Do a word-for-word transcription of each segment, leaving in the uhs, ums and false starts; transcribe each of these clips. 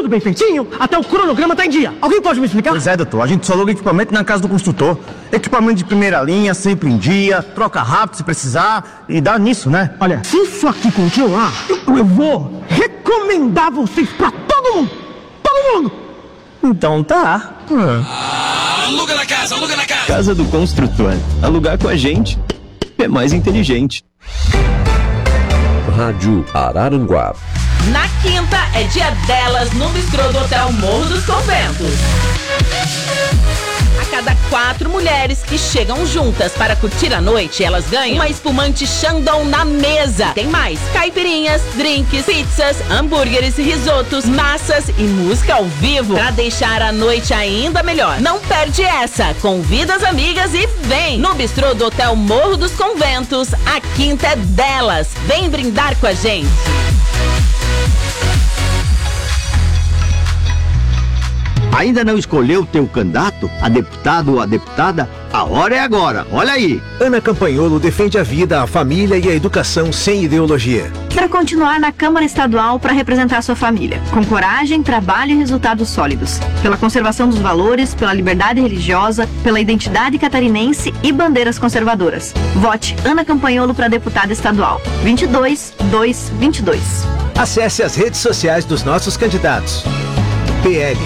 tudo bem feitinho, até o cronograma tá em dia. Alguém pode me explicar? Pois é, doutor, a gente só aluga equipamento na casa do construtor. Equipamento de primeira linha, sempre em dia, troca rápido se precisar e dá nisso, né? Olha, se isso aqui continuar, eu, eu vou recomendar vocês pra todo mundo. Todo mundo. Então tá. Ah, aluga na casa, aluga na casa. Casa do Construtor. Alugar com a gente é mais inteligente. Rádio Araranguá. Na quinta é dia delas no bistrô do Hotel Morro dos Conventos. A cada quatro mulheres que chegam juntas para curtir a noite, elas ganham uma espumante Chandon na mesa. Tem mais caipirinhas, drinks, pizzas, hambúrgueres, risotos, massas e música ao vivo para deixar a noite ainda melhor. Não perde essa. Convida as amigas e vem no bistrô do Hotel Morro dos Conventos. A quinta é delas. Vem brindar com a gente. Ainda não escolheu o teu candidato, a deputado ou a deputada? A hora é agora, olha aí! Ana Campanholo defende a vida, a família e a educação sem ideologia. Quer continuar na Câmara Estadual para representar sua família, com coragem, trabalho e resultados sólidos. Pela conservação dos valores, pela liberdade religiosa, pela identidade catarinense e bandeiras conservadoras. Vote Ana Campanholo para deputada estadual. vinte e dois, dois, vinte e dois. Acesse as redes sociais dos nossos candidatos. P L.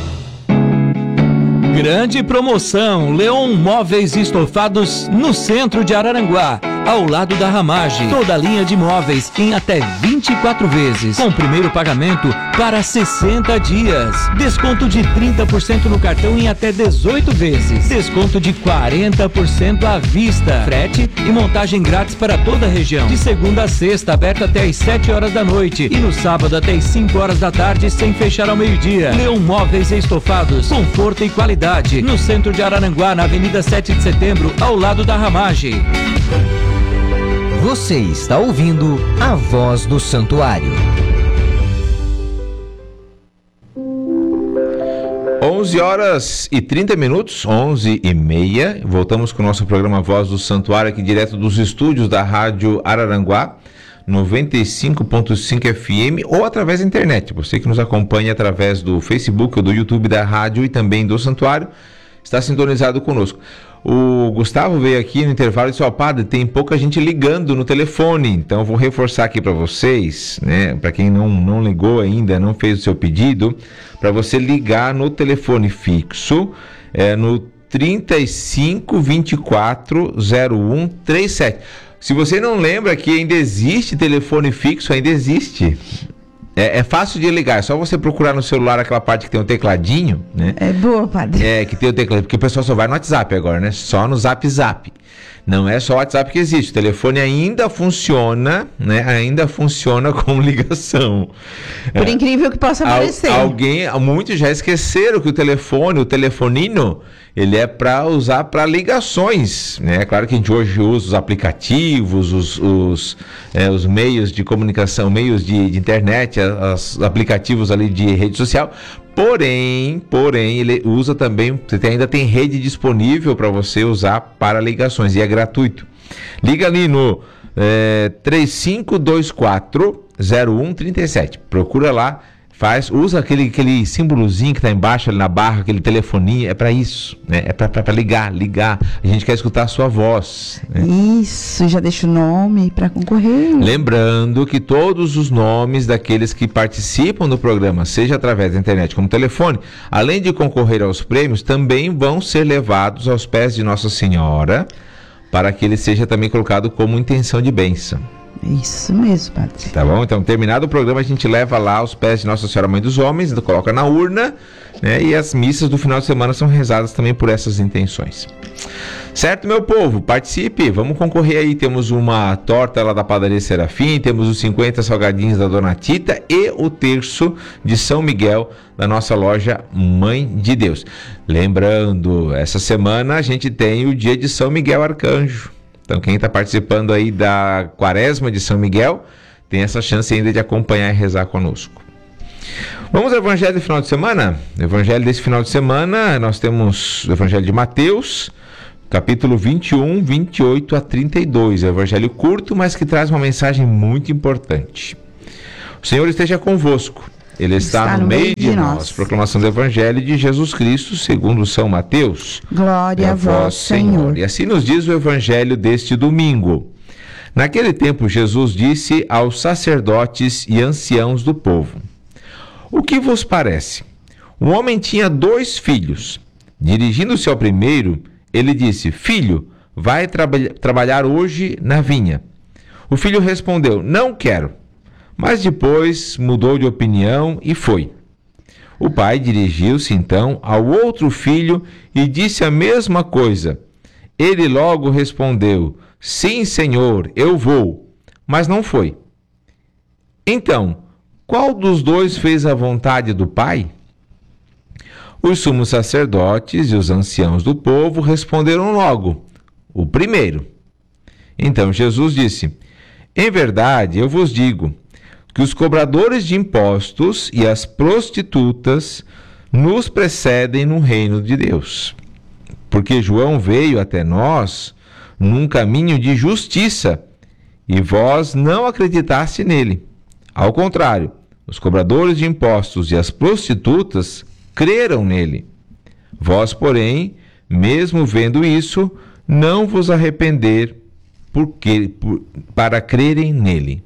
Grande promoção, Leon Móveis Estofados no centro de Araranguá, ao lado da Ramage. Toda a linha de móveis em até vinte e quatro vezes, com primeiro pagamento para sessenta dias. Desconto de trinta por cento no cartão em até dezoito vezes. Desconto de quarenta por cento à vista. Frete e montagem grátis para toda a região. De segunda a sexta, aberto até às sete horas da noite. E no sábado até às cinco horas da tarde, sem fechar ao meio-dia. Leon Móveis Estofados, conforto e qualidade. No centro de Araranguá, na Avenida sete de Setembro, ao lado da Ramage. Você está ouvindo a Voz do Santuário. onze horas e trinta minutos, onze e meia. Voltamos com o nosso programa Voz do Santuário, aqui direto dos estúdios da Rádio Araranguá, noventa e cinco ponto cinco F M, ou através da internet. Você que nos acompanha através do Facebook ou do YouTube da rádio e também do Santuário, está sintonizado conosco. O Gustavo veio aqui no intervalo e disse: ó, padre, tem pouca gente ligando no telefone, então eu vou reforçar aqui para vocês, né, para quem não, não ligou ainda, não fez o seu pedido, para você ligar no telefone fixo, é, no trinta e cinco, vinte e quatro, zero um, trinta e sete. Se você não lembra que ainda existe telefone fixo, ainda existe. É, é fácil de ligar, é só você procurar no celular aquela parte que tem o tecladinho, né? É boa, padre. É, que tem o teclado, porque o pessoal só vai no WhatsApp agora, né? Só no Zap Zap. Não é só o WhatsApp que existe, o telefone ainda funciona, né? Ainda funciona com ligação. Por é. incrível que possa parecer. Al, alguém, muitos já esqueceram que o telefone, o telefonino, ele é para usar para ligações, né? É claro que a gente hoje usa os aplicativos, os, os, é, os meios de comunicação, meios de, de internet, os aplicativos ali de rede social. Porém, porém, ele usa também, você tem, ainda tem rede disponível para você usar para ligações e é gratuito. Liga ali no é, trinta e cinco, vinte e quatro, zero um, trinta e sete. Procura lá, faz, usa aquele, aquele símbolozinho que está embaixo ali na barra, aquele telefoninho, é para isso, né? É para ligar, ligar. A gente quer escutar a sua voz. Né? Isso, já deixa o nome para concorrer. Lembrando que todos os nomes daqueles que participam do programa, seja através da internet como telefone, além de concorrer aos prêmios, também vão ser levados aos pés de Nossa Senhora, para que ele seja também colocado como intenção de bênção. Isso mesmo, padre. Tá bom? Então, terminado o programa, a gente leva lá aos pés de Nossa Senhora Mãe dos Homens, coloca na urna, né? E as missas do final de semana são rezadas também por essas intenções. Certo, meu povo? Participe, vamos concorrer aí. Temos uma torta lá da Padaria Serafim, temos os cinquenta salgadinhos da Dona Tita e o terço de São Miguel da nossa loja Mãe de Deus. Lembrando, essa semana a gente tem o dia de São Miguel Arcanjo. Então, quem está participando aí da Quaresma de São Miguel tem essa chance ainda de acompanhar e rezar conosco. Vamos ao Evangelho do final de semana? No Evangelho desse final de semana, nós temos o Evangelho de Mateus, capítulo vinte e um, vinte e oito a trinta e dois. É um evangelho curto, mas que traz uma mensagem muito importante. O Senhor esteja convosco. Ele está, está no, no meio, meio de, de nós. nós. Proclamação do Evangelho de Jesus Cristo, segundo São Mateus. Glória a vós, Senhor. Senhor. E assim nos diz o Evangelho deste domingo. Naquele tempo, Jesus disse aos sacerdotes e anciãos do povo: o que vos parece? Um homem tinha dois filhos. Dirigindo-se ao primeiro, ele disse: filho, vai traba- trabalhar hoje na vinha. O filho respondeu: não quero. Mas depois mudou de opinião e foi. O pai dirigiu-se então ao outro filho e disse a mesma coisa. Ele logo respondeu: sim, senhor, eu vou. Mas não foi. Então, qual dos dois fez a vontade do pai? Os sumos sacerdotes e os anciãos do povo responderam logo: o primeiro. Então Jesus disse: em verdade, eu vos digo que os cobradores de impostos e as prostitutas nos precedem no reino de Deus. Porque João veio até nós num caminho de justiça, e vós não acreditaste nele. Ao contrário, os cobradores de impostos e as prostitutas creram nele. Vós, porém, mesmo vendo isso, não vos arrepender porque, por, para crerem nele.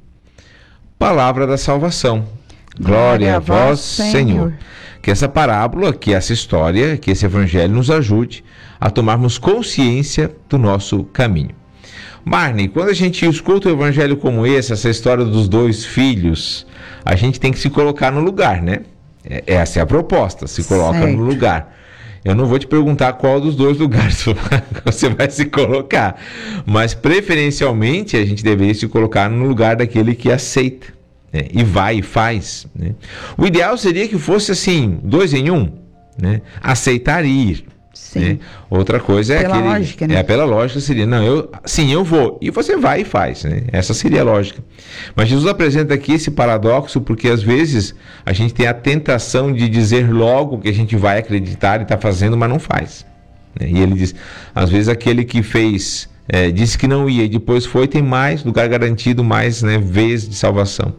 Palavra da salvação. Glória, Glória a vós, Senhor. Senhor. Que essa parábola, que essa história, que esse evangelho nos ajude a tomarmos consciência do nosso caminho. Marne, quando a gente escuta um evangelho como esse, essa história dos dois filhos, a gente tem que se colocar no lugar, né? Essa é a proposta, se coloca certo. no lugar. Eu não vou te perguntar qual dos dois lugares você vai se colocar, mas preferencialmente a gente deveria se colocar no lugar daquele que aceita, né? E vai e faz, né? O ideal seria que fosse assim, dois em um, né? Aceitar e ir. Sim. Né? Outra coisa é pela aquele, lógica, né? É pela lógica seria, não, eu, sim, eu vou, e você vai e faz, né? Essa seria a lógica. Mas Jesus apresenta aqui esse paradoxo porque às vezes a gente tem a tentação de dizer logo que a gente vai acreditar e está fazendo, mas não faz, né? E ele diz, às vezes aquele que fez, é, disse que não ia e depois foi, tem mais lugar garantido, mais, né, vez de salvação.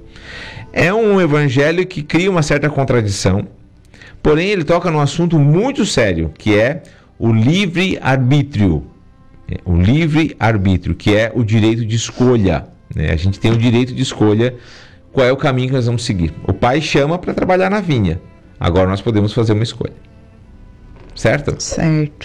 É um evangelho que cria uma certa contradição, porém ele toca num assunto muito sério, que é o livre-arbítrio. O livre-arbítrio, que é o direito de escolha, né? A gente tem o direito de escolha qual é o caminho que nós vamos seguir. O pai chama para trabalhar na vinha. Agora nós podemos fazer uma escolha. Certo? Certo.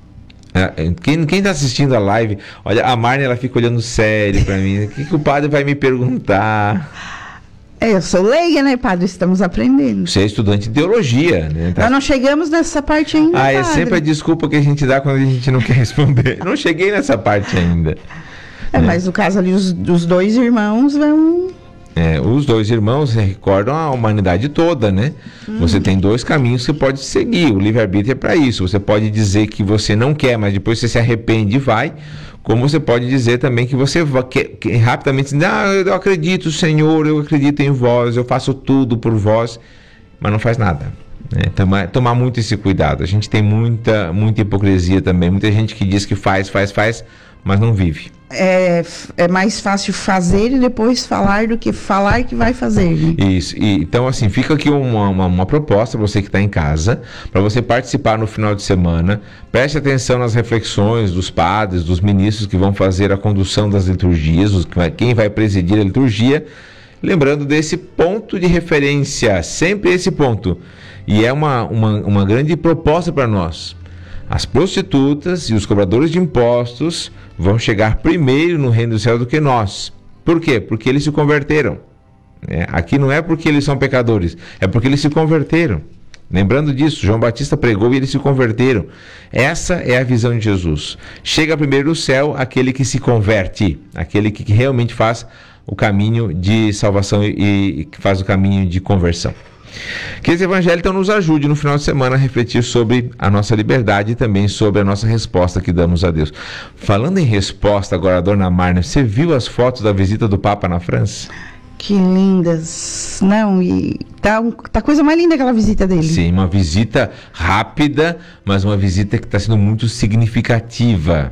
Quem está assistindo a live, olha, a Marne, ela fica olhando sério para mim. O que, que o padre vai me perguntar? É, eu sou leiga, né, padre? Estamos aprendendo. Você é estudante de teologia, né? Tá... Nós não chegamos nessa parte ainda, Ah, é padre. sempre a desculpa que a gente dá quando a gente não quer responder. Não cheguei nessa parte ainda. É, é. Mas no caso ali, os, os dois irmãos vão... É, os dois irmãos recordam a humanidade toda, né? Hum. Você tem dois caminhos que você pode seguir. O livre-arbítrio é para isso. Você pode dizer que você não quer, mas depois você se arrepende e vai. Como você pode dizer também que você vai, que, que, rapidamente diz, ah, eu acredito, Senhor, eu acredito em vós, eu faço tudo por vós, mas não faz nada. Né? Tomar, tomar muito esse cuidado. A gente tem muita, muita hipocrisia também. Muita gente que diz que faz, faz, faz, mas não vive. É, é mais fácil fazer e depois falar do que falar que vai fazer, né? Isso. E, então, assim, fica aqui uma, uma, uma proposta para você que está em casa, para você participar no final de semana. Preste atenção nas reflexões dos padres, dos ministros que vão fazer a condução das liturgias, os, quem vai presidir a liturgia. Lembrando desse ponto de referência, sempre esse ponto. E é uma, uma, uma grande proposta para nós. As prostitutas e os cobradores de impostos vão chegar primeiro no reino do céu do que nós. Por quê? Porque eles se converteram. É, aqui não é porque eles são pecadores, é porque eles se converteram. Lembrando disso, João Batista pregou e eles se converteram. Essa é a visão de Jesus. Chega primeiro no céu aquele que se converte, aquele que realmente faz o caminho de salvação e, e que faz o caminho de conversão. Que esse evangelho então nos ajude no final de semana a refletir sobre a nossa liberdade e também sobre a nossa resposta que damos a Deus. Falando em resposta agora, dona Marna, você viu as fotos da visita do Papa na França? Que lindas. Não, e tá, tá coisa mais linda aquela visita dele. Sim, uma visita rápida, mas uma visita que está sendo muito significativa.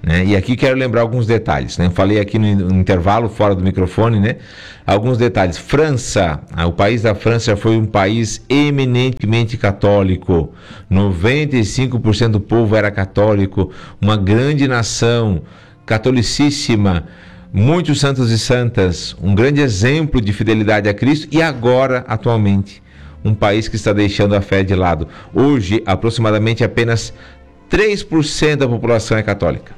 Né? E aqui quero lembrar alguns detalhes. Né? Eu falei aqui no, no intervalo, fora do microfone, né? Alguns detalhes. França, o país da França foi um país eminentemente católico. noventa e cinco por cento do povo era católico. Uma grande nação, catolicíssima. Muitos santos e santas. Um grande exemplo de fidelidade a Cristo. E agora, atualmente, um país que está deixando a fé de lado. Hoje, aproximadamente apenas três por cento da população é católica.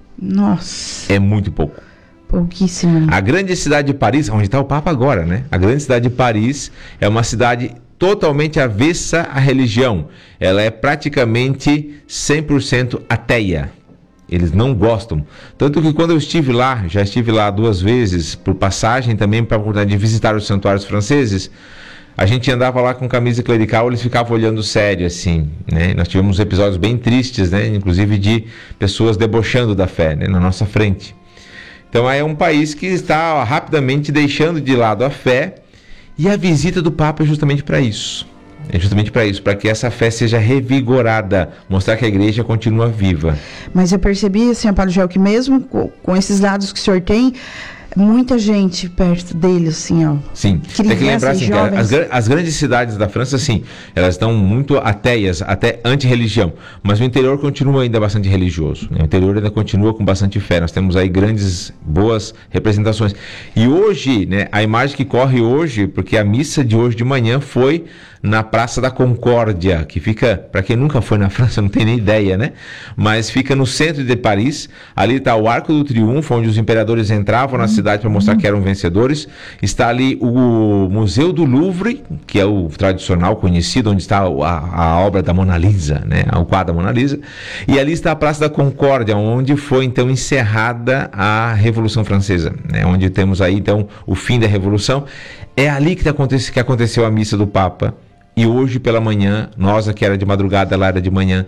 Nossa. É muito pouco. Pouquíssimo. A grande cidade de Paris, onde está o Papa agora, né? A grande cidade de Paris é uma cidade totalmente avessa à religião. Ela é praticamente cem por cento ateia. Eles não gostam. Tanto que quando eu estive lá, já estive lá duas vezes, por passagem também, para a oportunidade de visitar os santuários franceses, a gente andava lá com camisa clerical, eles ficavam olhando sério, assim, né? Nós tivemos episódios bem tristes, né? Inclusive de pessoas debochando da fé, né? Na nossa frente. Então é um país que está rapidamente deixando de lado a fé, e a visita do Papa é justamente para isso. É justamente para isso, para que essa fé seja revigorada, mostrar que a igreja continua viva. Mas eu percebi, assim, Padre Joel, que mesmo com, com esses dados que o senhor tem, muita gente perto dele, assim, ó. Sim, tem que lembrar assim, que as, as grandes cidades da França, sim, elas estão muito ateias, até anti-religião, mas o interior continua ainda bastante religioso, né? O interior ainda continua com bastante fé. Nós temos aí grandes, boas representações. E hoje, né, a imagem que corre hoje, porque a missa de hoje de manhã foi na Praça da Concórdia, que fica, para quem nunca foi na França, não tem nem ideia, né? Mas fica no centro de Paris. Ali está o Arco do Triunfo, onde os imperadores entravam na cidade para mostrar que eram vencedores. Está ali o Museu do Louvre, que é o tradicional conhecido, onde está a, a obra da Mona Lisa, né? O quadro da Mona Lisa. E ali está a Praça da Concórdia, onde foi então encerrada a Revolução Francesa, né? Onde temos aí então o fim da Revolução. É ali que, acontece, que aconteceu a missa do Papa. E hoje pela manhã, nós aqui era de madrugada, lá era de manhã,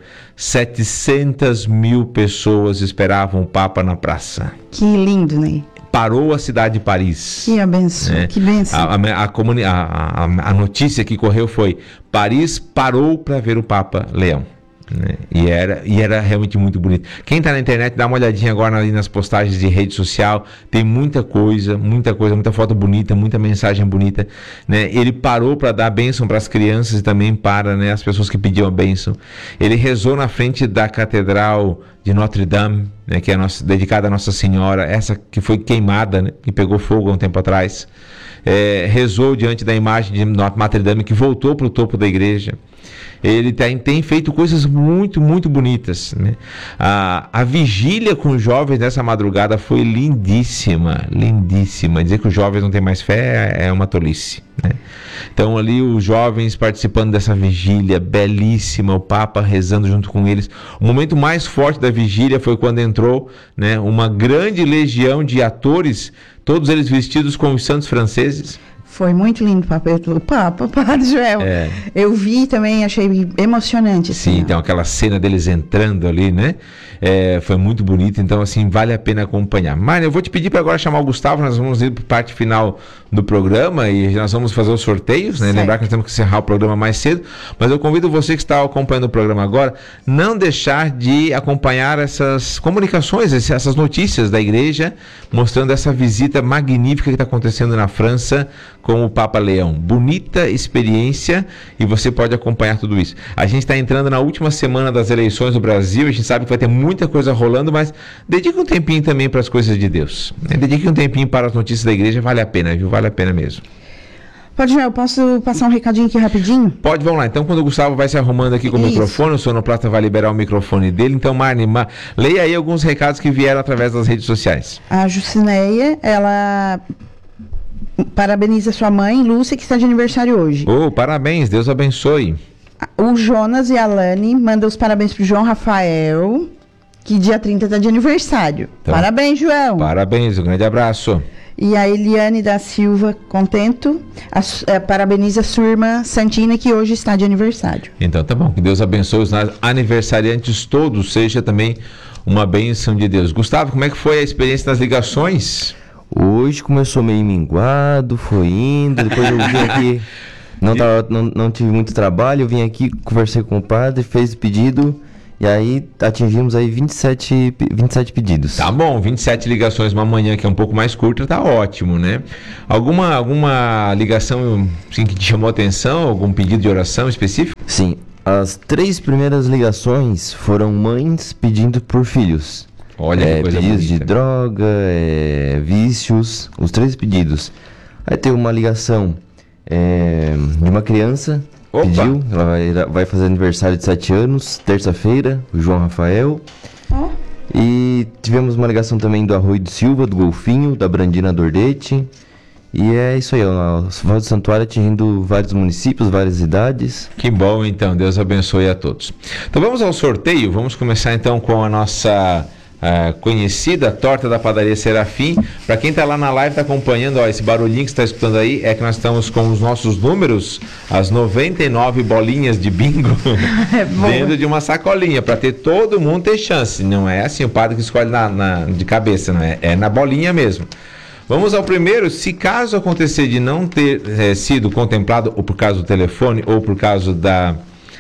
setecentas mil pessoas esperavam o Papa na praça. Que lindo, né? Parou a cidade de Paris. Que benção, né? Que benção. A, a, a, comuni- a, a, a notícia que correu foi: Paris parou para ver o Papa Leão. Né? E, era, e era realmente muito bonito. Quem está na internet, dá uma olhadinha agora ali nas postagens de rede social. Tem muita coisa, muita coisa, muita foto bonita, muita mensagem bonita, né? Ele parou para dar bênção para as crianças e também para, né, as pessoas que pediam a bênção. Ele rezou na frente da Catedral de Notre Dame, né, que é nossa, dedicada a Nossa Senhora, essa que foi queimada, né, que pegou fogo há um tempo atrás. É, rezou diante da imagem de Notre Dame, que voltou para o topo da igreja. Ele tem, tem feito coisas muito, muito bonitas, né? A, a vigília com os jovens nessa madrugada foi lindíssima, lindíssima. Dizer que os jovens não têm mais fé é uma tolice, né? Então ali os jovens participando dessa vigília belíssima, o Papa rezando junto com eles. O momento mais forte da vigília foi quando entrou, né, uma grande legião de atores, todos eles vestidos como os santos franceses. Foi muito lindo, Papa. O Papa, Padre Joel. É. Eu vi também, achei emocionante. Assim, sim, então aquela cena deles entrando ali, né? É, foi muito bonito, então assim, vale a pena acompanhar. Mari, eu vou te pedir para agora chamar o Gustavo, nós vamos ir para a parte final do programa e nós vamos fazer os sorteios, né? Lembrar que nós temos que encerrar o programa mais cedo, mas eu convido você que está acompanhando o programa agora, não deixar de acompanhar essas comunicações, essas notícias da igreja, mostrando essa visita magnífica que está acontecendo na França com o Papa Leão. Bonita experiência e você pode acompanhar tudo isso. A gente está entrando na última semana das eleições do Brasil, a gente sabe que vai ter muita coisa rolando, mas dedique um tempinho também para as coisas de Deus. Dedique um tempinho para as notícias da igreja, vale a pena, viu? Vale a pena mesmo. Padre Joel, posso passar um recadinho aqui rapidinho? Pode, vamos lá. Então, quando o Gustavo vai se arrumando aqui com Isso. o microfone, o sonoplasta vai liberar o microfone dele. Então, Marne, Ma... leia aí alguns recados que vieram através das redes sociais. A Jucineia, ela parabeniza sua mãe, Lúcia, que está de aniversário hoje. Oh, parabéns, Deus abençoe. O Jonas e a Lani mandam os parabéns para o João Rafael, que dia trinta está de aniversário. Então, parabéns, João. Parabéns, um grande abraço. E a Eliane da Silva Contento a, a, parabeniza a sua irmã Santina, que hoje está de aniversário. Então tá bom, que Deus abençoe os aniversariantes todos, seja também uma bênção de Deus. Gustavo, como é que foi a experiência das ligações? Hoje começou meio minguado, foi indo, depois eu vim aqui, não, tava, não, não tive muito trabalho, eu vim aqui, conversei com o padre, fez o pedido E aí atingimos aí vinte e sete, vinte e sete pedidos. Tá bom, vinte e sete ligações uma manhã que é um pouco mais curta, tá ótimo, né? Alguma, alguma ligação assim, que te chamou a atenção? Algum pedido de oração específico? Sim, as três primeiras ligações foram mães pedindo por filhos. Olha é, que coisa pedidos bonita. de droga, é, vícios, os três pedidos. Aí tem uma ligação é, de uma criança, Opa. pediu, ela vai, vai fazer aniversário de sete anos, terça-feira, o João Rafael. Ó. E tivemos uma ligação também do Arroio do Silva, do Golfinho, da Brandina Dordete. E é isso aí, a Voz do Santuário atingindo vários municípios, várias idades. Que bom, então. Deus abençoe a todos. Então vamos ao sorteio. Vamos começar então com a nossa uh, conhecida torta da padaria Serafim. Para quem está lá na live, está acompanhando, ó, esse barulhinho que você está escutando aí, é que nós estamos com os nossos números, as noventa e nove bolinhas de bingo É dentro de uma sacolinha, para ter todo mundo ter chance. Não é assim o padre que escolhe na, na, de cabeça, não é? É na bolinha mesmo. Vamos ao primeiro. Se caso acontecer de não ter é, sido contemplado, ou por causa do telefone, ou por causa da,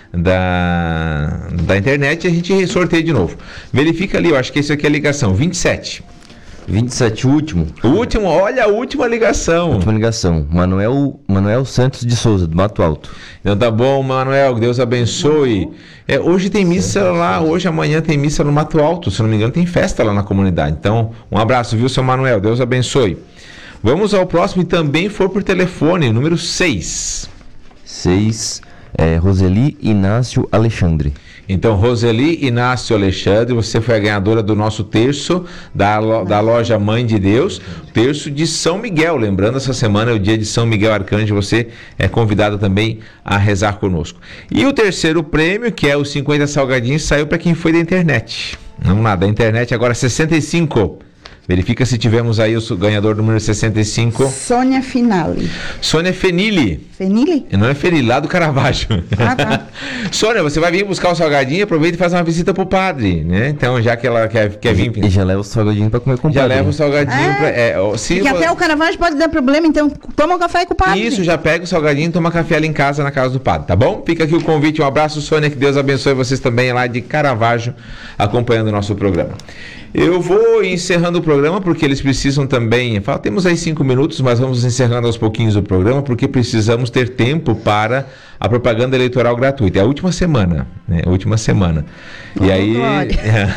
da, da internet, a gente sorteia de novo. Verifica ali, eu acho que esse aqui é a ligação, vinte e sete. vinte e sete, o último. O último, olha a última ligação. Última ligação. Manuel, Manuel Santos de Souza, do Mato Alto. Então tá bom, Manuel, Deus abençoe. É, hoje tem missa lá, hoje amanhã tem missa no Mato Alto, se não me engano tem festa lá na comunidade. Então, um abraço, viu, seu Manuel, Deus abençoe. Vamos ao próximo e também for por telefone, número seis. seis, é, Roseli Inácio Alexandre. Então, Roseli Inácio Alexandre, você foi a ganhadora do nosso terço da, lo, da loja Mãe de Deus, terço de São Miguel. Lembrando, essa semana é o dia de São Miguel Arcanjo, você é convidado também a rezar conosco. E o terceiro prêmio, que é os cinquenta salgadinhos, saiu para quem foi da internet. Vamos lá, da internet agora sessenta e cinco. Verifica se tivemos aí o ganhador número sessenta e cinco. Sônia Finali. Sônia Fenili. Fenili? Não é Fenili, lá do Caravaggio. Ah, tá. Sônia, você vai vir buscar o salgadinho, aproveita e faz uma visita pro padre, né? Então, já que ela quer, quer vir... E já leva o salgadinho pra comer com o Já padre. leva o salgadinho Ah, pra... É, ó, se Porque vo- até o Caravaggio pode dar problema, então toma um café com o padre. Isso, já pega o salgadinho e toma café ali em casa, na casa do padre, tá bom? Fica aqui o convite, um abraço, Sônia, que Deus abençoe vocês também lá de Caravaggio, acompanhando o nosso programa. Eu vou encerrando o programa, porque eles precisam também... Fala, temos aí cinco minutos, mas vamos encerrando aos pouquinhos o programa, porque precisamos ter tempo para a propaganda eleitoral gratuita. É a última semana, né? A última semana. E aí... é.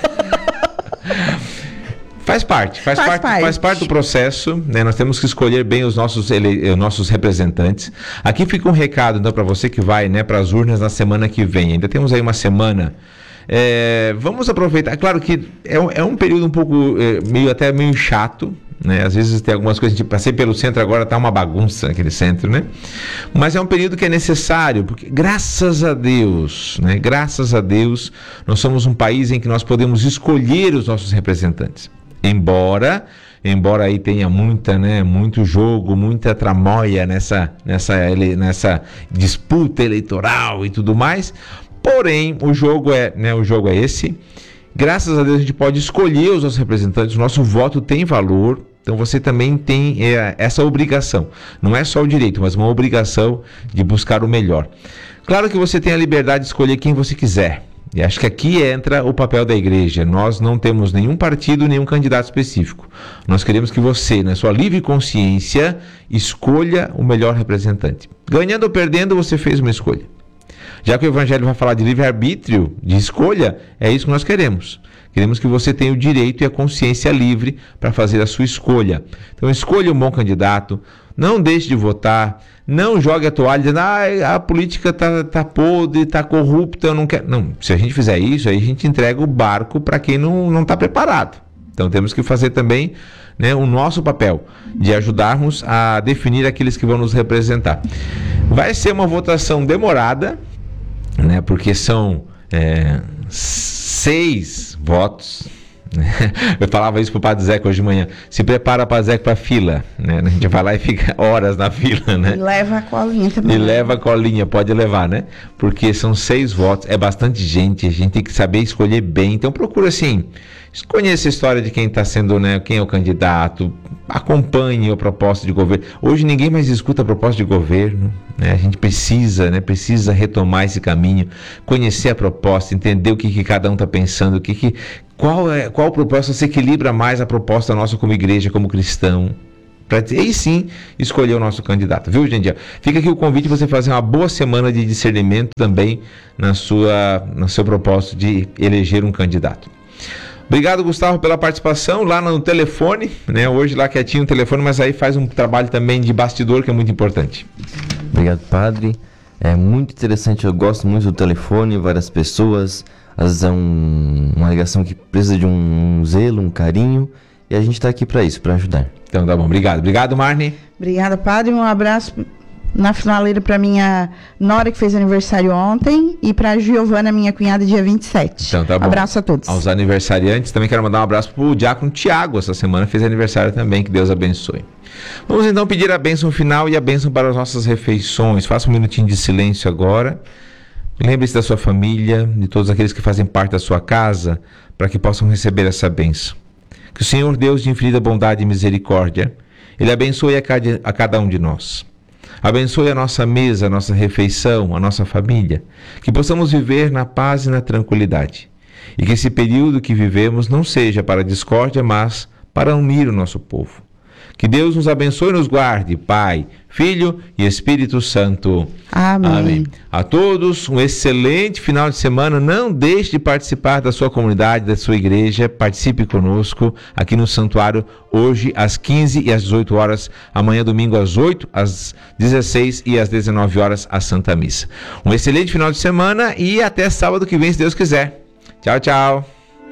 Faz parte, faz, Faz parte, parte. faz parte do processo, né? Nós temos que escolher bem os nossos, ele, os nossos representantes. Aqui fica um recado, então, para você que vai, né, para as urnas na semana que vem. Ainda temos aí uma semana. É, vamos aproveitar. Claro que é, um- é um período um pouco, é, meio até meio chato, né? Às vezes tem algumas coisas, tipo, passei pelo centro agora, tá uma bagunça aquele centro, né? Mas é um período que é necessário, porque graças a Deus, né? Graças a Deus, nós somos um país em que nós podemos escolher os nossos representantes. Embora, embora aí tenha muita, né, muito jogo, muita tramóia nessa, nessa, ele- nessa disputa eleitoral e tudo mais, porém, o jogo é, né, o jogo é esse. Graças a Deus a gente pode escolher os nossos representantes, o nosso voto tem valor, então você também tem é, essa obrigação. Não é só o direito, mas uma obrigação de buscar o melhor. Claro que você tem a liberdade de escolher quem você quiser. E acho que aqui entra o papel da igreja. Nós não temos nenhum partido, nenhum candidato específico. Nós queremos que você, na sua livre consciência, escolha o melhor representante. Ganhando ou perdendo, você fez uma escolha. Já que o Evangelho vai falar de livre-arbítrio, de escolha, é isso que nós queremos. Queremos que você tenha o direito e a consciência livre para fazer a sua escolha. Então escolha um bom candidato, não deixe de votar, não jogue a toalha dizendo, ah, a política está tá podre, está corrupta, eu não quero. Não, se a gente fizer isso, aí a gente entrega o barco para quem não está preparado. Então temos que fazer também, né, o nosso papel de ajudarmos a definir aqueles que vão nos representar. Vai ser uma votação demorada, né, porque são é, seis votos. Eu falava isso pro Padre Zeca hoje de manhã. Se prepara, Padre Zeca, pra fila, né? A gente vai lá e fica horas na fila, né? E leva a colinha também. E leva a colinha, pode levar, né? Porque são seis votos, é bastante gente, a gente tem que saber escolher bem. Então procura assim, Conheça a história de quem está sendo, né, quem é o candidato, acompanhe a proposta de governo. Hoje ninguém mais escuta a proposta de governo, né? A gente precisa, né, precisa retomar esse caminho, conhecer a proposta, entender o que, que cada um está pensando, o que, que, qual é qual proposta se equilibra mais a proposta nossa como igreja, como cristão. Para aí sim escolher o nosso candidato, viu, gente? Fica aqui o convite para você fazer uma boa semana de discernimento também na sua, no seu propósito de eleger um candidato. Obrigado, Gustavo, pela participação lá no telefone, né? Hoje lá quietinho no telefone, mas aí faz um trabalho também de bastidor que é muito importante. Obrigado, padre. É muito interessante, eu gosto muito do telefone, várias pessoas, às vezes é um, uma ligação que precisa de um zelo, um carinho, e a gente está aqui para isso, para ajudar. Então tá bom, obrigado. Obrigado, Marne. Obrigada, padre. Um abraço na finaleira para minha nora que fez aniversário ontem e para Giovana, minha cunhada, dia vinte e sete. Então tá bom. Abraço a todos. Aos aniversariantes, também quero mandar um abraço pro diácono Tiago, essa semana fez aniversário também, que Deus abençoe. Vamos então pedir a bênção final e a bênção para as nossas refeições. Faça um minutinho de silêncio agora. Lembre-se da sua família, de todos aqueles que fazem parte da sua casa, para que possam receber essa bênção. Que o Senhor Deus de infinita bondade e misericórdia, Ele abençoe a cada, a cada um de nós. Abençoe a nossa mesa, a nossa refeição, a nossa família. Que possamos viver na paz e na tranquilidade. E que esse período que vivemos não seja para a discórdia, mas para unir o nosso povo. Que Deus nos abençoe e nos guarde, Pai, Filho e Espírito Santo. Amém. Amém. A todos, um excelente final de semana. Não deixe de participar da sua comunidade, da sua igreja. Participe conosco aqui no Santuário, hoje às quinze e às dezoito horas. Amanhã, domingo, às oito, às dezesseis e às dezenove horas, a Santa Missa. Um excelente final de semana e até sábado que vem, se Deus quiser. Tchau, tchau.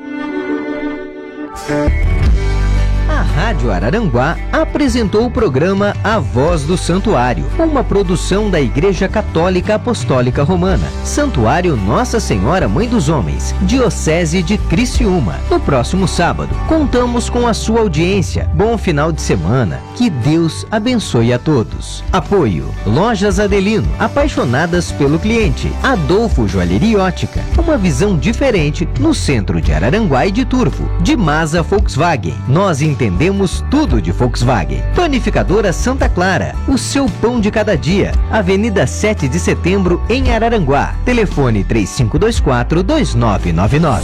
A Rádio Araranguá apresentou o programa A Voz do Santuário, uma produção da Igreja Católica Apostólica Romana, Santuário Nossa Senhora Mãe dos Homens, Diocese de Criciúma. No próximo sábado, contamos com a sua audiência. Bom final de semana, que Deus abençoe a todos. Apoio: Lojas Adelino, apaixonadas pelo cliente. Adolfo Joalheria Ótica, uma visão diferente no centro de Araranguá e de Turvo. De Masa Volkswagen, nós entendemos Entendemos tudo de Volkswagen. Panificadora Santa Clara, o seu pão de cada dia. Avenida sete de setembro, em Araranguá. Telefone três cinco dois quatro, dois nove nove nove.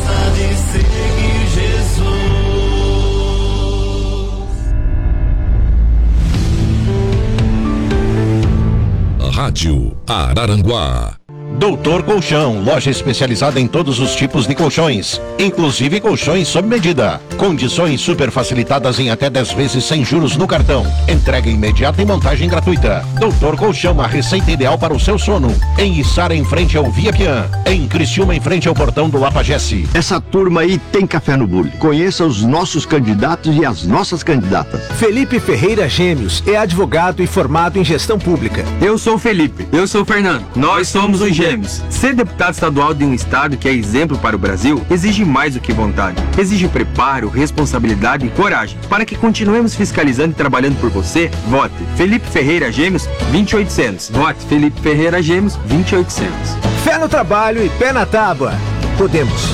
Rádio Araranguá. Doutor Colchão, loja especializada em todos os tipos de colchões, inclusive colchões sob medida. Condições super facilitadas em até dez vezes sem juros no cartão. Entrega imediata e montagem gratuita. Doutor Colchão, a receita ideal para o seu sono. Em Içara, em frente ao Via Pian. Em Criciúma, em frente ao portão do Lapagesse. Essa turma aí tem café no bule. Conheça os nossos candidatos e as nossas candidatas. Felipe Ferreira Gêmeos é advogado e formado em gestão pública. Eu sou o Felipe. Eu sou o Fernando. Nós somos os Gêmeos. Ser deputado estadual de um estado que é exemplo para o Brasil exige mais do que vontade. Exige preparo, responsabilidade e coragem. Para que continuemos fiscalizando e trabalhando por você, vote Felipe Ferreira Gêmeos vinte e oitocentos. Vote Felipe Ferreira Gêmeos vinte e oitocentos. Fé no trabalho e pé na tábua. Podemos.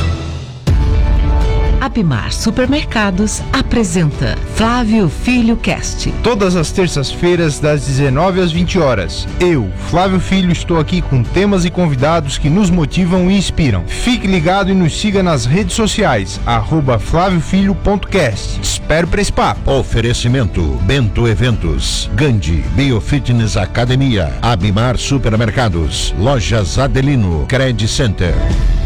Abimar Supermercados apresenta Flávio Filho Cast. Todas as terças-feiras, das dezenove às vinte horas. Eu, Flávio Filho, estou aqui com temas e convidados que nos motivam e inspiram. Fique ligado e nos siga nas redes sociais, arroba flávio filho ponto cast. Espero para esse papo. Oferecimento: Bento Eventos, Gandhi, Biofitness Academia, Abimar Supermercados, Lojas Adelino, Credit Center.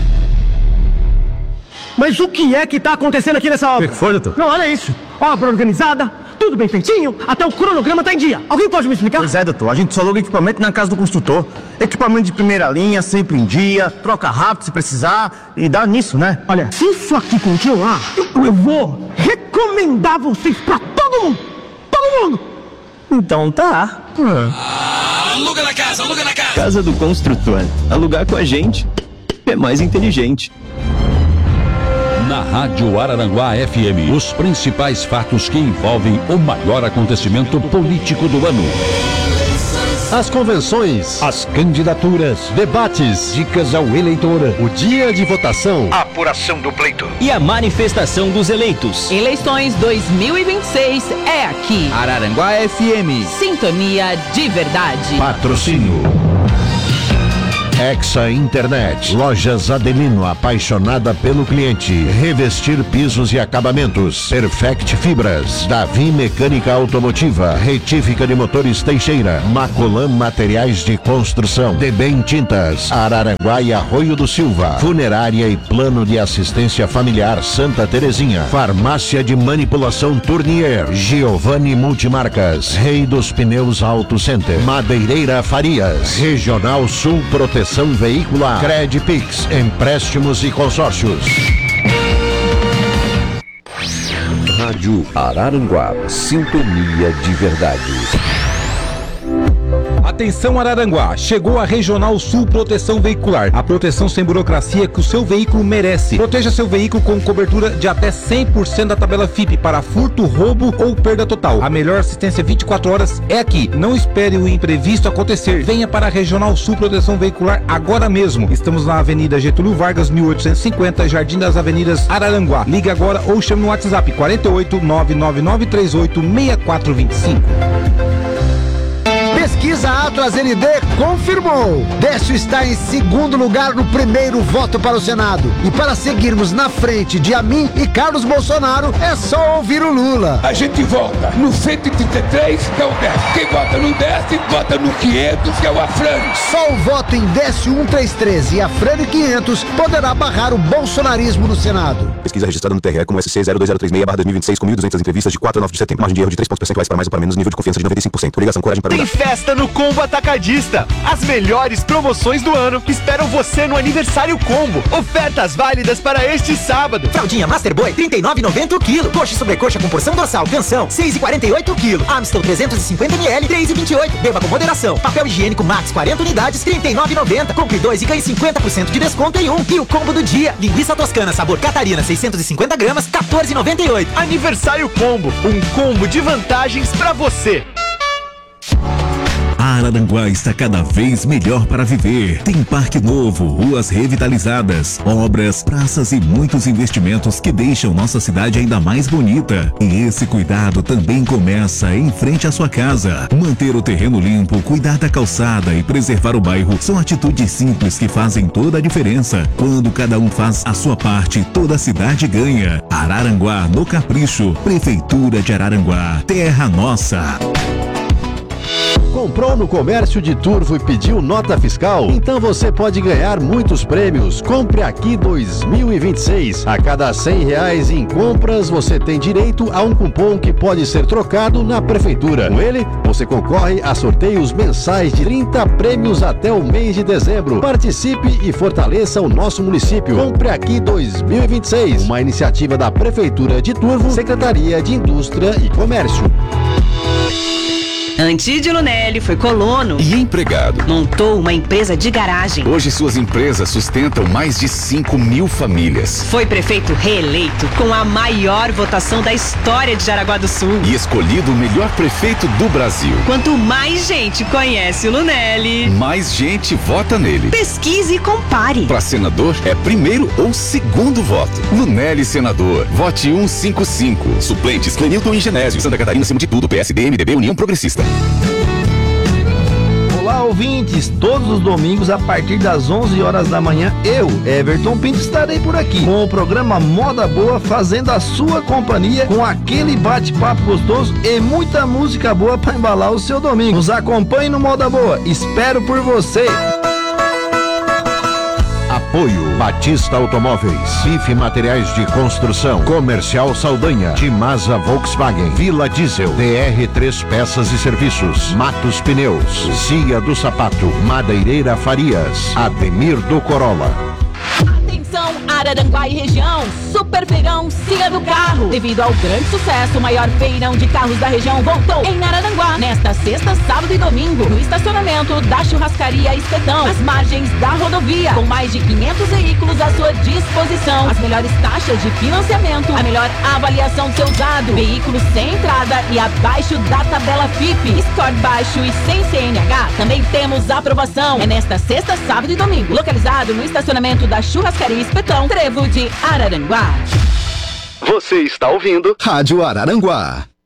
Mas o que é que tá acontecendo aqui nessa obra? O que foi, doutor? Não, olha isso. Obra organizada, tudo bem feitinho, até o cronograma tá em dia. Alguém pode me explicar? Pois é, doutor. A gente só aluga equipamento na casa do construtor. Equipamento de primeira linha, sempre em dia, troca rápido se precisar e dá nisso, né? Olha, se isso aqui continuar, eu, eu vou recomendar vocês pra todo mundo. Todo mundo. Então tá. Ah, aluga na casa, aluga na casa. Casa do Construtor. Alugar com a gente é mais inteligente. Na Rádio Araranguá F M, os principais fatos que envolvem o maior acontecimento político do ano. As convenções, as candidaturas, debates, dicas ao eleitor, o dia de votação, a apuração do pleito e a manifestação dos eleitos. Eleições dois mil e vinte e seis é aqui. Araranguá F M. Sintonia de verdade. Patrocínio Exa Internet, Lojas Adelino, apaixonada pelo cliente. Revestir pisos e acabamentos. Perfect Fibras, Davi Mecânica Automotiva, Retífica de Motores Teixeira, Macolan Materiais de Construção, Debem Tintas, Araranguá e Arroio do Silva, Funerária e Plano de Assistência Familiar Santa Terezinha, Farmácia de Manipulação Tournier, Giovanni Multimarcas, Rei dos Pneus Auto Center, Madeireira Farias, Regional Sul Proteção Veicular, Credpix, empréstimos e consórcios. Rádio Araranguá, sintonia de verdade. Atenção Araranguá, chegou a Regional Sul Proteção Veicular, a proteção sem burocracia que o seu veículo merece. Proteja seu veículo com cobertura de até cem por cento da tabela F I P para furto, roubo ou perda total. A melhor assistência vinte e quatro horas é aqui. Não espere o imprevisto acontecer. Venha para a Regional Sul Proteção Veicular agora mesmo. Estamos na Avenida Getúlio Vargas, mil oitocentos e cinquenta, Jardim das Avenidas, Araranguá. Ligue agora ou chame no WhatsApp quarenta e oito, nove nove nove três oito, seis quatro dois cinco. Pesquisa Atlas N D confirmou. Décio está em segundo lugar no primeiro voto para o Senado. E para seguirmos na frente de Amin e Carlos Bolsonaro, é só ouvir o Lula. A gente vota no cento e trinta e três, que é o Décio. Quem vota no Décio, vota no quinhentos, que é o Afrânio. Só o voto em Décio cento e trinta e três e Afrânio quinhentos poderá barrar o bolsonarismo no Senado. Pesquisa registrada no T R E como S C zero dois zero três seis barra dois mil e vinte e seis com mil e duzentas entrevistas de quatro a nove de setembro. Margem de erro de três pontos percentuais para mais ou para menos, nível de confiança de noventa e cinco por cento. Ligação Coragem para Tem festa no Combo Atacadista. As melhores promoções do ano esperam você no Aniversário Combo. Ofertas válidas para este sábado. Fraldinha Masterboy, trinta e nove reais e noventa centavos o quilo. Coxa e sobrecoxa com porção dorsal, canção, seis reais e quarenta e oito centavos o quilo. Amstel trezentos e cinquenta mililitros, três reais e vinte e oito centavos. Beba com moderação. Papel higiênico Max, quarenta unidades, trinta e nove reais e noventa centavos. Compre dois e ganhe cinquenta por cento de desconto em um. E o combo do dia. Linguiça toscana sabor Catarina, seiscentos e cinquenta gramas, quatorze reais e noventa e oito centavos. Aniversário Combo, um combo de vantagens pra você. Araranguá está cada vez melhor para viver. Tem parque novo, ruas revitalizadas, obras, praças e muitos investimentos que deixam nossa cidade ainda mais bonita. E esse cuidado também começa em frente à sua casa. Manter o terreno limpo, cuidar da calçada e preservar o bairro são atitudes simples que fazem toda a diferença. Quando cada um faz a sua parte, toda a cidade ganha. Araranguá no Capricho. Prefeitura de Araranguá. Terra nossa. Comprou no comércio de Turvo e pediu nota fiscal? Então você pode ganhar muitos prêmios. Compre aqui dois mil e vinte e seis. A cada cem reais em compras, você tem direito a um cupom que pode ser trocado na prefeitura. Com ele, você concorre a sorteios mensais de trinta prêmios até o mês de dezembro. Participe e fortaleça o nosso município. Compre aqui dois mil e vinte e seis. Uma iniciativa da Prefeitura de Turvo, Secretaria de Indústria e Comércio. Antídio Lunelli foi colono e empregado. Montou uma empresa de garagem. Hoje suas empresas sustentam mais de cinco mil famílias. Foi prefeito reeleito com a maior votação da história de Jaraguá do Sul. E escolhido o melhor prefeito do Brasil. Quanto mais gente conhece o Lunelli, mais gente vota nele. Pesquise e compare. Para senador é primeiro ou segundo voto. Lunelli senador. Vote cento e cinquenta e cinco. Suplentes Clenilton e Genésio. Santa Catarina acima de tudo. P S D, M D B, União Progressista. Olá, ouvintes! Todos os domingos, a partir das onze horas da manhã, eu, Everton Pinto, estarei por aqui com o programa Moda Boa, fazendo a sua companhia com aquele bate-papo gostoso e muita música boa para embalar o seu domingo. Nos acompanhe no Moda Boa. Espero por você! Apoio Batista Automóveis, C I F Materiais de Construção, Comercial Saldanha, Timasa Volkswagen, Vila Diesel, D R três Peças e Serviços, Matos Pneus, Cia do Sapato, Madeireira Farias, Ademir do Corolla. Atenção, Araranguá e região, Super Feirão Siga do Carro. Devido ao grande sucesso, o maior feirão de carros da região voltou em Araranguá nesta sexta, sábado e domingo, no estacionamento da Churrascaria Espetão, às margens da rodovia, com mais de quinhentos veículos à sua disposição, as melhores taxas de financiamento, a melhor avaliação do seu usado, veículos sem entrada e abaixo da tabela F I P, score baixo e sem C N H. Também temos aprovação. É nesta sexta, sábado e domingo, localizado no estacionamento da Churrascaria Espetão, Trevo de Araranguá. Você está ouvindo Rádio Araranguá.